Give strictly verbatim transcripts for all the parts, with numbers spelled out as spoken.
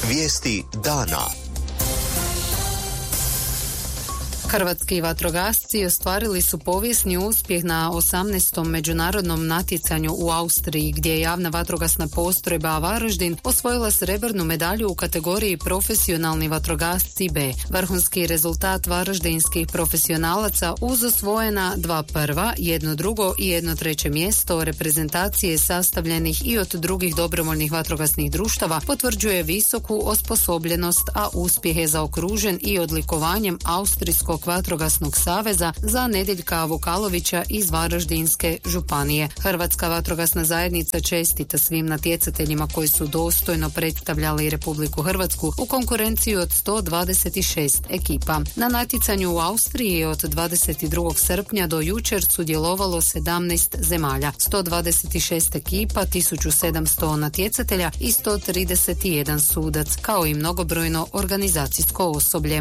Vijesti dana. Hrvatski vatrogasci ostvarili su povijesni uspjeh na osamnaestom međunarodnom natjecanju u Austriji, gdje je javna vatrogasna postrojba Varaždin osvojila srebrnu medalju u kategoriji profesionalni vatrogasci B. Vrhunski rezultat varaždinskih profesionalaca uz osvojena dva prva, jedno drugo i jedno treće mjesto reprezentacije sastavljenih i od drugih dobrovoljnih vatrogasnih društava potvrđuje visoku osposobljenost, a uspjeh je zaokružen i odlikovanjem austrijskog vatrogasnog saveza za Nedeljka Vukalovića iz Varaždinske županije. Hrvatska vatrogasna zajednica čestita svim natjecateljima koji su dostojno predstavljali Republiku Hrvatsku u konkurenciju od sto dvadeset šest ekipa. Na natjecanju u Austriji od dvadeset drugog srpnja do jučer sudjelovalo sedamnaest zemalja, sto dvadeset šest ekipa, tisuću sedamsto natjecatelja i sto trideset jedan sudac, kao i mnogobrojno organizacijsko osoblje.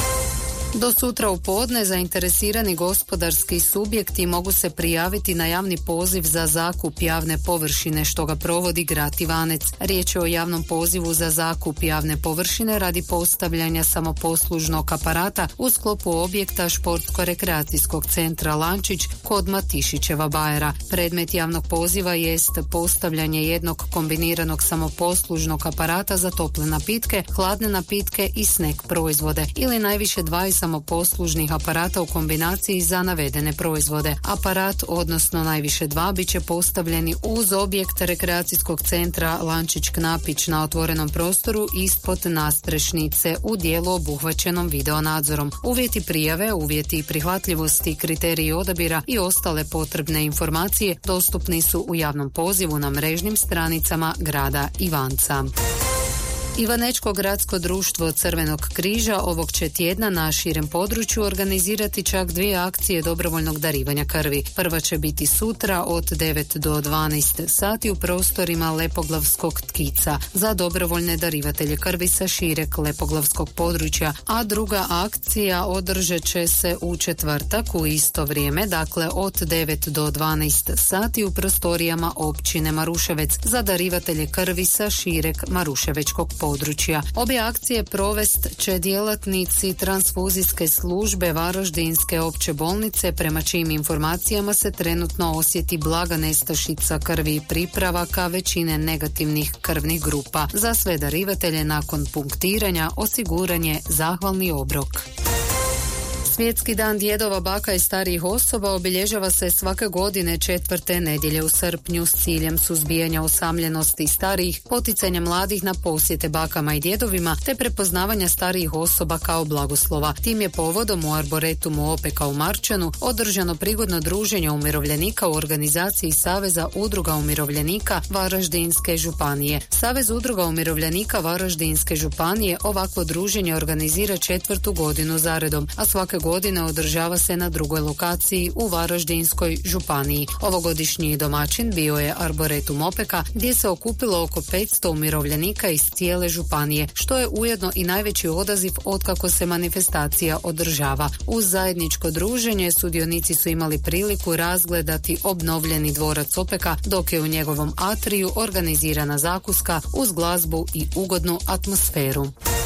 Do sutra u podne zainteresirani gospodarski subjekti mogu se prijaviti na javni poziv za zakup javne površine što ga provodi grad Ivanec. Riječ je o javnom pozivu za zakup javne površine radi postavljanja samoposlužnog aparata u sklopu objekta športsko-rekreacijskog centra Lančić kod Matišićeva Bajera. Predmet javnog poziva jest postavljanje jednog kombiniranog samoposlužnog aparata za tople napitke, hladne napitke i snack proizvode ili najviše dva samoposlužnih aparata u kombinaciji za navedene proizvode. Aparat, odnosno najviše dva, bit će postavljeni uz objekt rekreacijskog centra Lančić Knapić na otvorenom prostoru ispod nadstrešnice u dijelu obuhvaćenom videonadzorom. Uvjeti prijave, uvjeti prihvatljivosti, kriteriji odabira i ostale potrebne informacije dostupni su u javnom pozivu na mrežnim stranicama grada Ivanca. Ivanečko gradsko društvo Crvenog križa ovog će tjedna na širem području organizirati čak dvije akcije dobrovoljnog darivanja krvi. Prva će biti sutra od devet do dvanaest sati u prostorima Lepoglavskog tkica za dobrovoljne darivatelje krvi sa šireg lepoglavskog područja, a druga akcija održat će se u četvrtak u isto vrijeme, dakle od devet do dvanaest sati u prostorijama općine Maruševec za darivatelje krvi sa šireg maruševečkog područja. područja. Obje akcije provest će djelatnici transfuzijske službe Varaždinske opće bolnice, prema čijim informacijama se trenutno osjeti blaga nestašica krvi i pripravaka većine negativnih krvnih grupa. Za sve darivatelje nakon punktiranja osiguran je zahvalni obrok. Svjetski dan djedova, baka i starijih osoba obilježava se svake godine četvrte nedjelje u srpnju s ciljem suzbijanja osamljenosti starijih, poticanja mladih na posjete bakama i djedovima te prepoznavanja starijih osoba kao blagoslova. Tim je povodom u Arboretumu Opeka u Marčanu održano prigodno druženje umirovljenika u organizaciji Saveza udruga umirovljenika Varaždinske županije. Savez udruga umirovljenika Varaždinske županije ovakvo druženje organizira četvrtu godinu zaredom, a svake godine održava se na drugoj lokaciji u Varaždinskoj županiji. Ovogodišnji domaćin bio je Arboretum Opeka, gdje se okupilo oko petsto umirovljenika iz cijele županije, što je ujedno i najveći odaziv otkako se manifestacija održava. Uz zajedničko druženje sudionici su imali priliku razgledati obnovljeni dvorac Opeka, dok je u njegovom atriju organizirana zakuska uz glazbu i ugodnu atmosferu.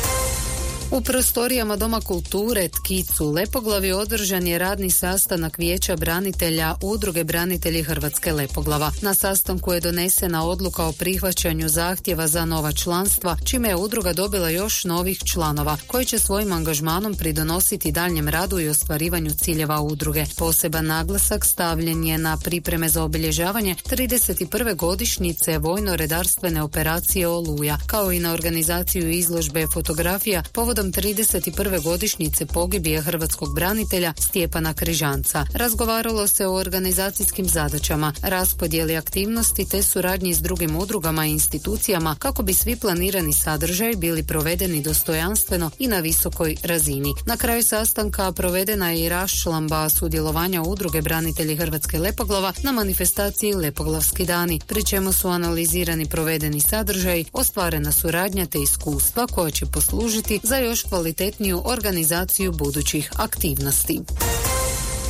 U prostorijama Doma kulture Tkicu Lepoglavi održan je radni sastanak Vijeća branitelja Udruge branitelji Hrvatske Lepoglava. Na sastanku je donesena odluka o prihvaćanju zahtjeva za nova članstva, čime je udruga dobila još novih članova, koji će svojim angažmanom pridonositi daljnjem radu i ostvarivanju ciljeva udruge. Poseban naglasak stavljen je na pripreme za obilježavanje trideset prve godišnjice vojno-redarstvene operacije Oluja, kao i na organizaciju izložbe fotografija povodom trideset prve godišnjice pogibije hrvatskog branitelja Stjepana Križanca. Razgovaralo se o organizacijskim zadaćama, raspodjeli aktivnosti te suradnji s drugim udrugama i institucijama kako bi svi planirani sadržaji bili provedeni dostojanstveno i na visokoj razini. Na kraju sastanka provedena je i raščlamba sudjelovanja udruge branitelji Hrvatske Lepoglava na manifestaciji Lepoglavski dani, pri čemu su analizirani provedeni sadržaji, ostvarena suradnja te iskustva koja će poslužiti za još kvalitetniju organizaciju budućih aktivnosti.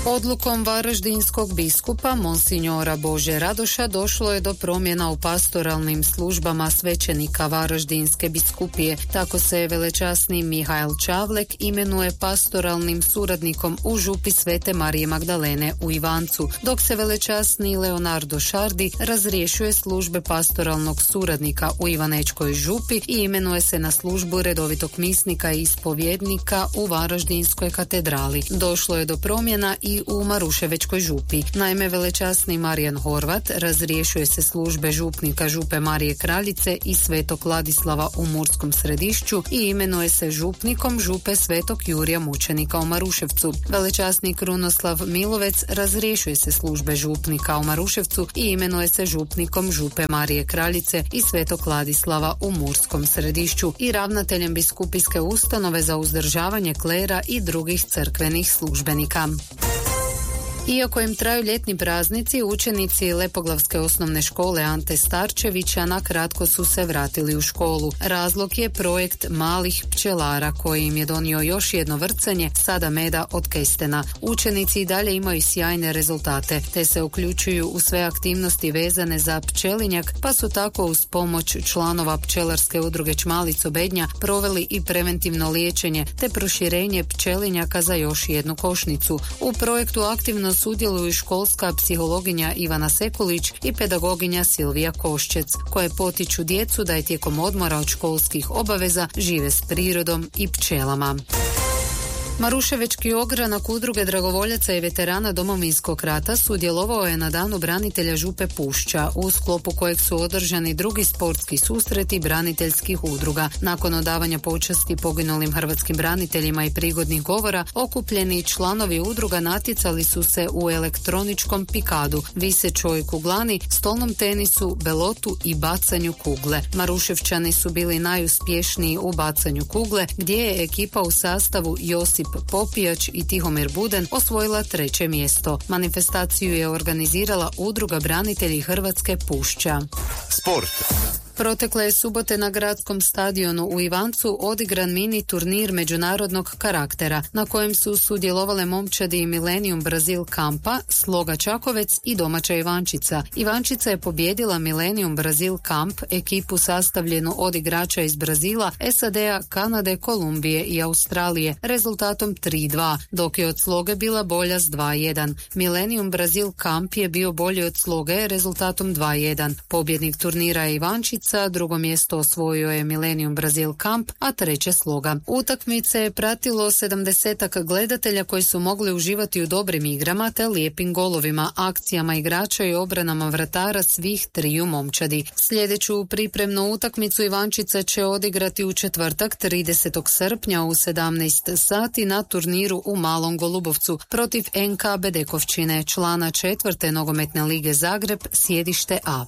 Odlukom varaždinskog biskupa Monsinjora Bože Radoša došlo je do promjena u pastoralnim službama svećenika Varaždinske biskupije. Tako se velečasni Mihael Čavlek imenuje pastoralnim suradnikom u župi Svete Marije Magdalene u Ivancu, dok se velečasni Leonardo Šardi razriješuje službe pastoralnog suradnika u Ivanečkoj župi i imenuje se na službu redovitog misnika i ispovjednika u Varaždinskoj katedrali. Došlo je do promjena i u Maruševečkoj župi. Naime, velečasni Marijan Horvat razriješuje se službe župnika župe Marije Kraljice i Svetog Ladislava u Murskom Središću i imenuje se župnikom župe Svetog Jurija Mučenika u Maruševcu. Velečasni Krunoslav Milovec razriješuje se službe župnika u Maruševcu i imenuje se župnikom župe Marije Kraljice i Svetog Ladislava u Murskom Središću i ravnateljem biskupijske ustanove za uzdržavanje klera i drugih crkvenih službenika. Iako im traju ljetni praznici, učenici Lepoglavske osnovne škole Ante Starčevića na kratko su se vratili u školu. Razlog je projekt malih pčelara koji im je donio još jedno vrcanje, sada meda od kestena. Učenici i dalje imaju sjajne rezultate, te se uključuju u sve aktivnosti vezane za pčelinjak, pa su tako uz pomoć članova pčelarske udruge Čmalico Bednja proveli i preventivno liječenje, te proširenje pčelinjaka za još jednu košnicu. U projektu aktivno sudjeluju školska psihologinja Ivana Sekulić i pedagoginja Silvija Koščec, koje potiču djecu da je tijekom odmora od školskih obaveza žive s prirodom i pčelama. Maruševečki ogranak udruge dragovoljaca i veterana Domovinskog rata sudjelovao je na danu branitelja župe Pušća, u sklopu kojeg su održani drugi sportski susreti braniteljskih udruga. Nakon odavanja počasti poginulim hrvatskim braniteljima i prigodnih govora, okupljeni članovi udruga natjecali su se u elektroničkom pikadu, visečoj kuglani, stolnom tenisu, belotu i bacanju kugle. Maruševčani su bili najuspješniji u bacanju kugle, gdje je ekipa u sastavu Josip Popijač i Tihomir Buden osvojila treće mjesto. Manifestaciju je organizirala udruga branitelji Hrvatske Pušća. Sport. Protekle je subote na gradskom stadionu u Ivancu odigran mini turnir međunarodnog karaktera, na kojem su sudjelovale momčadi i Millennium Brazil kampa, Sloga Čakovec i domaća Ivančica. Ivančica je pobijedila Millennium Brazil kamp, ekipu sastavljenu od igrača iz Brazila, S A D-a, Kanade, Kolumbije i Australije, rezultatom tri dva, dok je od Sloge bila bolja s dva jedan. Millennium Brazil kamp je bio bolji od Sloge rezultatom dva jedan. Pobjednik turnira je Ivančica, drugo mjesto osvojio je Millennium Brazil kamp, a treće Sloga. Utakmice je pratilo sedamdesetak gledatelja koji su mogli uživati u dobrim igrama te lijepim golovima, akcijama igrača i obranama vratara svih triju momčadi. Sljedeću pripremnu utakmicu Ivančica će odigrati u četvrtak tridesetog srpnja u sedamnaest sati na turniru u Malom Golubovcu protiv N K Bedekovčine, člana četvrte nogometne lige Zagreb, sjedište A.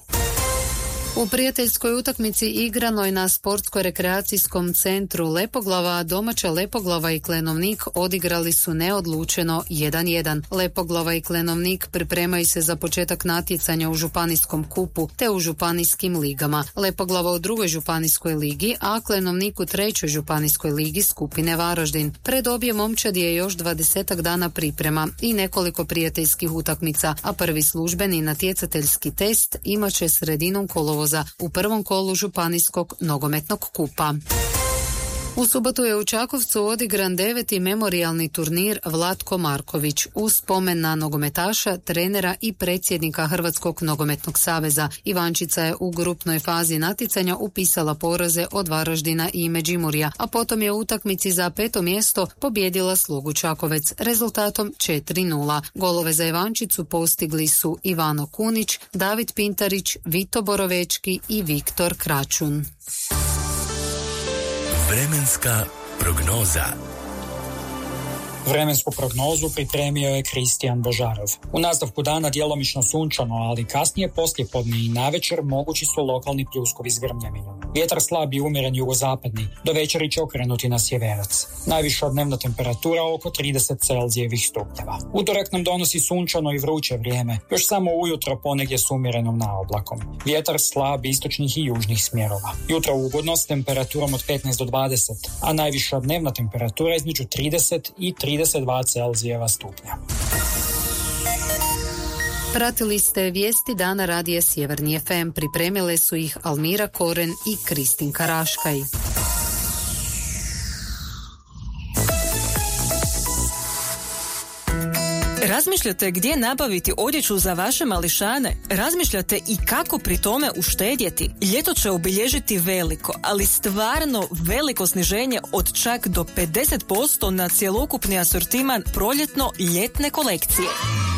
U prijateljskoj utakmici igranoj na sportsko-rekreacijskom centru Lepoglava, domaća Lepoglava i Klenovnik odigrali su neodlučeno jedan jedan. Lepoglava i Klenovnik pripremaju se za početak natjecanja u županijskom kupu te u županijskim ligama. Lepoglava u drugoj županijskoj ligi, a Klenovnik u trećoj županijskoj ligi skupine Varaždin. Pred obje momčadi je još dvadesetak dana priprema i nekoliko prijateljskih utakmica, a prvi službeni natjecateljski test imat će sredinom kolovoza u prvom kolu županijskog nogometnog kupa. U subotu je u Čakovcu odigran deveti memorijalni turnir Vlatko Marković u spomen na nogometaša, trenera i predsjednika Hrvatskog nogometnog saveza. Ivančica je u grupnoj fazi natjecanja upisala poraze od Varaždina i Međimurja, a potom je u utakmici za peto mjesto pobijedila Slogu Čakovec rezultatom četiri nula. Golove za Ivančicu postigli su Ivano Kunić, David Pintarić, Vito Borovečki i Viktor Kračun. Vremenska prognoza. Vremensku prognozu pripremio je Kristijan Božarov. U nastavku dana djelomično sunčano, ali kasnije poslijepodne i navečer mogući su lokalni pljuskovi s grmljavinom. Vjetar slab i umjeren jugozapadni, do večeri će okrenuti na sjeverac. Najviša dnevna temperatura oko trideset Celzijevih stupnjeva. Utorak nam donosi sunčano i vruće vrijeme, još samo ujutro ponegdje s umjerenom naoblakom. Vjetar slab istočnih i južnih smjerova. Jutro ugodno s temperaturom od petnaest do dvadeset, a najviša dnevna temperatura između trideset i trideset dva Celzijeva stupnja. Pratili ste vijesti dana radija Sjeverni ef em, pripremile su ih Almira Koren i Kristin Karaškaj. Razmišljate gdje nabaviti odjeću za vaše mališane? Razmišljate i kako pri tome uštedjeti? Ljeto će obilježiti veliko, ali stvarno veliko sniženje od čak do pedeset posto na cjelokupni asortiman proljetno-ljetne kolekcije.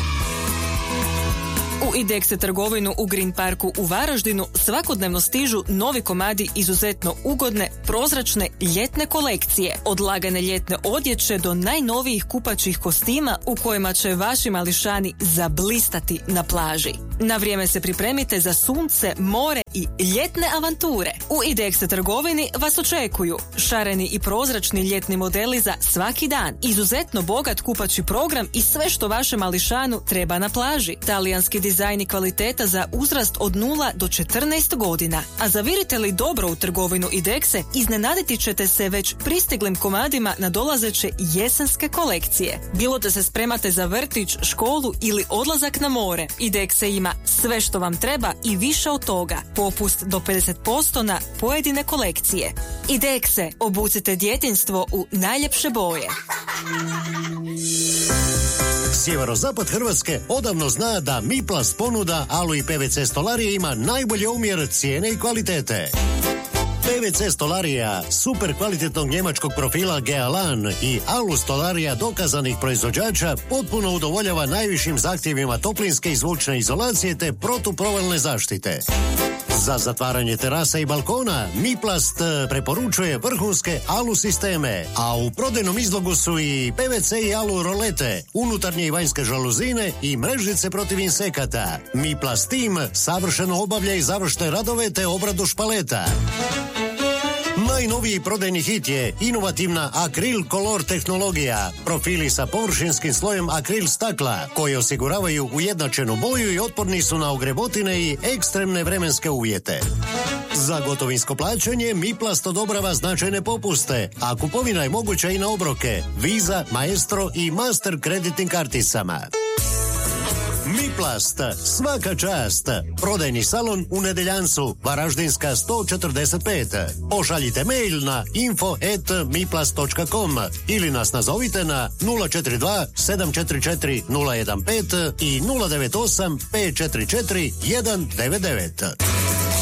U Idexe trgovinu u Green Parku u Varaždinu svakodnevno stižu novi komadi izuzetno ugodne, prozračne ljetne kolekcije. Od lagane ljetne odjeće do najnovijih kupaćih kostima u kojima će vaši mališani zablistati na plaži. Na vrijeme se pripremite za sunce, more i ljetne avanture. U Idexe trgovini vas očekuju šareni i prozračni ljetni modeli za svaki dan, izuzetno bogat kupaći program i sve što vaše mališanu treba na plaži. Talijanski dizajn i kvaliteta za uzrast od nula do četrnaest godina. A zavirite li dobro u trgovinu Idexe, iznenaditi ćete se već pristiglim komadima na dolazeće jesenske kolekcije. Bilo da se spremate za vrtić, školu ili odlazak na more, Idexe ima sve što vam treba i više od toga. Popust do pedeset posto na pojedine kolekcije. Idexe, obucite djetinjstvo u najljepše boje. Sjeverozapad Hrvatske odavno zna da Miplast ponuda alu i pe ve ce stolarije ima najbolji omjer cijene i kvalitete. pe ve ce stolarija super kvalitetnog njemačkog profila Gealan i alu stolarija dokazanih proizvođača potpuno udovoljava najvišim zahtjevima toplinske i zvučne izolacije te protuprovalne zaštite. Za zatvaranje terasa i balkona Miplast preporučuje vrhunske alu sisteme, a u prodajnom izlogu su i pe ve ce i alu rolete, unutarnje i vanjske žaluzine i mrežice protiv insekata. Miplast tim savršeno obavlja i završne radove te obradu špaleta. Najnoviji prodajni hit je inovativna Akril Color tehnologija, profili sa površinskim slojem akril stakla, koji osiguravaju ujednačenu boju i otporni su na ogrebotine i ekstremne vremenske uvjete. Za gotovinsko plaćanje Miplast odobrava značajne popuste, a kupovina je moguća i na obroke, Visa, Maestro i Master kreditnim karticama. Miplast, svaka čast. Prodajni salon u Nedeljancu, Varaždinska sto četrdeset pet. Pošaljite mail na info at miplast točka com ili nas nazovite na nula četiri dva sedam četiri četiri nula jedan pet i nula devet osam pet četiri četiri jedan devet devet.